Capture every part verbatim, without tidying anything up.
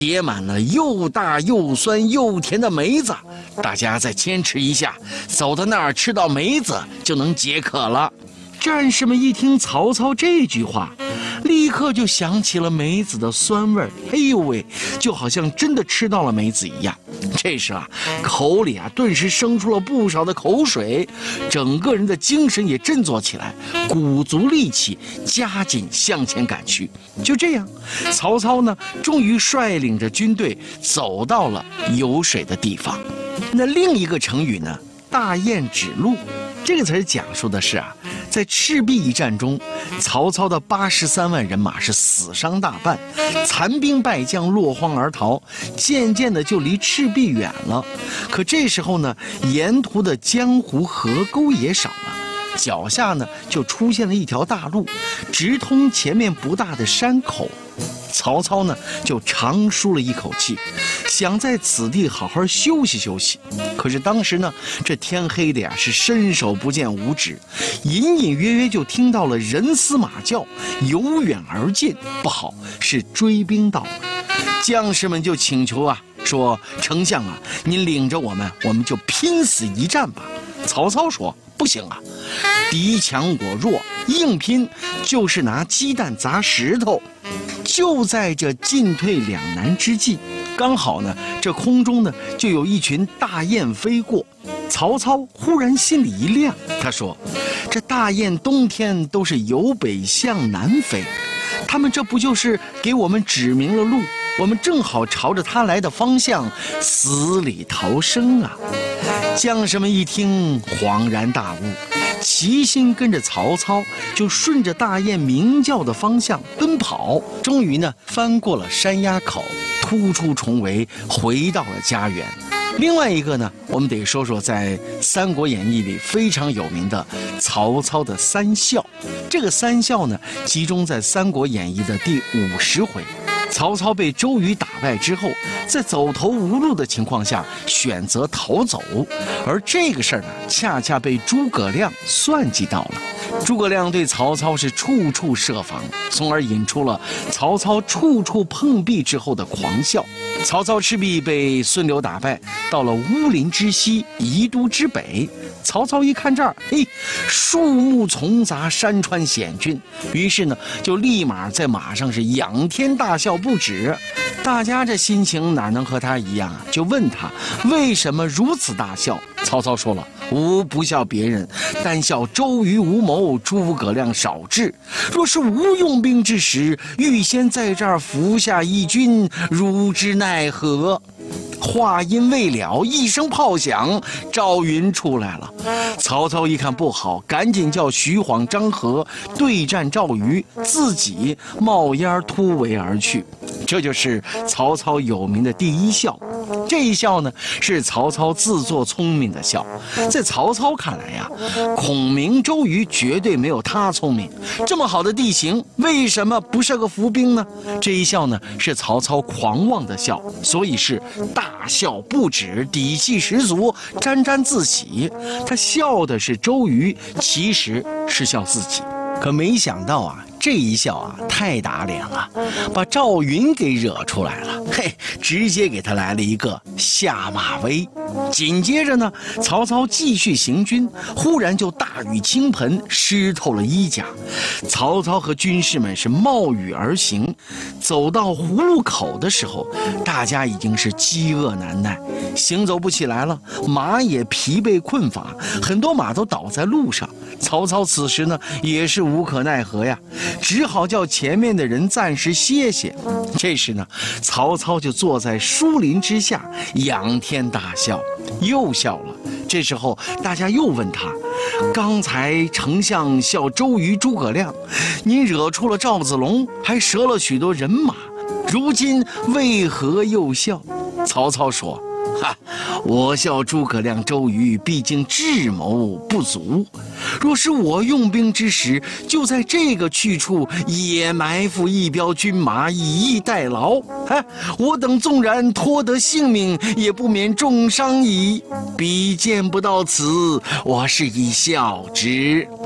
叠满了又大又酸又甜的梅子，大家再坚持一下，走到那儿吃到梅子就能解渴了。战士们一听曹操这句话，立刻就想起了梅子的酸味儿，哎呦喂，就好像真的吃到了梅子一样。这时啊，口里啊顿时生出了不少的口水，整个人的精神也振作起来，鼓足力气，加紧向前赶去。就这样，曹操呢，终于率领着军队走到了有水的地方。那另一个成语呢，大雁指路，这个词儿讲述的是啊，在赤壁一战中，曹操的八十三万人马是死伤大半，残兵败将落荒而逃，渐渐的就离赤壁远了。可这时候呢，沿途的江湖河沟也少了，脚下呢就出现了一条大路，直通前面不大的山口。曹操呢就长舒了一口气，想在此地好好休息休息。可是当时呢，这天黑的呀是伸手不见五指，隐隐约约就听到了人嘶马叫，由远而近，不好，是追兵到了。将士们就请求啊，说丞相啊，您领着我们，我们就拼死一战吧。曹操说不行啊，敌强我弱，硬拼就是拿鸡蛋砸石头。就在这进退两难之际，刚好呢，这空中呢就有一群大雁飞过。曹操忽然心里一亮，他说：“这大雁冬天都是由北向南飞，他们这不就是给我们指明了路？我们正好朝着他来的方向死里逃生啊！”将士们一听，恍然大悟，齐心跟着曹操，就顺着大雁鸣叫的方向奔跑，终于呢翻过了山崖口，突出重围，回到了家园。另外一个呢，我们得说说在《三国演义》里非常有名的曹操的三笑。这个三笑呢，集中在《三国演义》的第五十回。曹操被周瑜打败之后，在走投无路的情况下选择逃走，而这个事儿呢，恰恰被诸葛亮算计到了。诸葛亮对曹操是处处设防，从而引出了曹操处处碰壁之后的狂笑。曹操赤壁被孙刘打败，到了乌林之西，夷都之北。曹操一看这儿，嘿，树木丛杂，山川险峻，于是呢，就立马在马上是仰天大笑不止。大家这心情哪能和他一样啊？就问他为什么如此大笑。曹操说了：“吾不笑别人，但笑周瑜无谋，诸葛亮少智。若是无用兵之时，预先在这儿伏下一军，如之奈何？”话音未了，一声炮响，赵云出来了。曹操一看不好，赶紧叫徐晃、张合对战赵瑜，自己冒烟突围而去。这就是曹操有名的第一笑。这一笑呢，是曹操自作聪明的笑。在曹操看来呀，孔明、周瑜绝对没有他聪明。这么好的地形，为什么不设个伏兵呢？这一笑呢，是曹操狂妄的笑，所以是大笑不止，底气十足，沾沾自喜。他笑的是周瑜，其实是笑自己。可没想到啊，这一笑啊太打脸了，把赵云给惹出来了。嘿，直接给他来了一个下马威。紧接着呢，曹操继续行军，忽然就大雨倾盆，湿透了衣甲。曹操和军士们是冒雨而行，走到葫芦口的时候，大家已经是饥饿难耐，行走不起来了，马也疲惫困乏，很多马都倒在路上。曹操此时呢也是无可奈何呀，只好叫前面的人暂时歇歇。这时呢，曹操就坐在树林之下，仰天大笑，又笑了。这时候大家又问他：“刚才丞相笑周瑜、诸葛亮，您惹出了赵子龙，还折了许多人马，如今为何又笑？”曹操说：“哈，我笑诸葛亮、周瑜，毕竟智谋不足。若是我用兵之时，就在这个去处也埋伏一彪军马，以逸待劳。哎，我等纵然脱得性命，也不免重伤矣。比见不到此，我是以笑之。”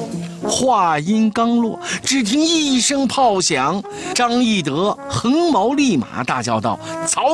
话音刚落，只听一声炮响，张翼德横矛立马，大叫道：“曹